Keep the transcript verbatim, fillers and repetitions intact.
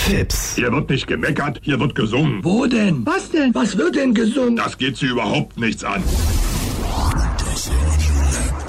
Fips. Hier wird nicht gemeckert, hier wird gesungen. Wo denn? Was denn? Was wird denn gesungen? Das geht Sie überhaupt nichts an. Das Radio.